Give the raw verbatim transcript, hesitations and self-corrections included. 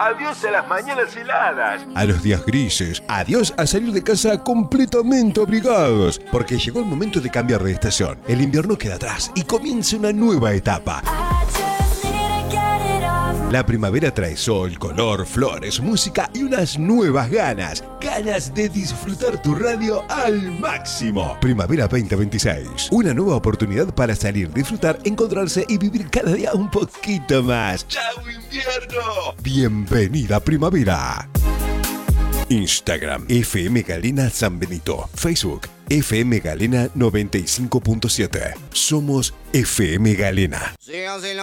Adiós a las mañanas heladas. A los días grises, adiós a salir de casa completamente abrigados, porque llegó el momento de cambiar de estación. El invierno queda atrás y comienza una nueva etapa. La primavera trae sol, color, flores, música y unas nuevas ganas. Ganas de disfrutar tu radio al máximo. Primavera veinte veintiséis. Una nueva oportunidad para salir, disfrutar, encontrarse y vivir cada día un poquito más. ¡Chao, invierno! Bienvenida primavera. Instagram, F M Galena San Benito. Facebook, F M Galena noventa y cinco punto siete. Somos F M Galena.